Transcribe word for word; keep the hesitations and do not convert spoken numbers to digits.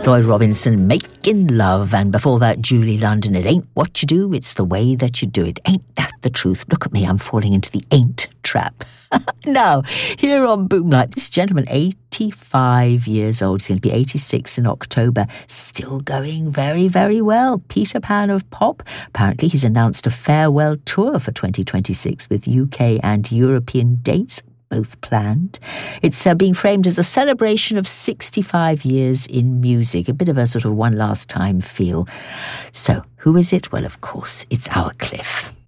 Lloyd Robinson, Making Love, and before that, Julie London, It Ain't What You Do, It's the Way That You Do It. Ain't that the truth? Look at me, I'm falling into the ain't trap. Now, here on Boomlight, this gentleman, eighty-five years old, he's going to be eighty-six in October, still going very, very well. Peter Pan of pop. Apparently, he's announced a farewell tour for twenty twenty-six with U K and European dates, both planned. It's uh, being framed as a celebration of sixty-five years in music, a bit of a sort of one last time feel. So, who is it? Well, of course, it's our Cliff.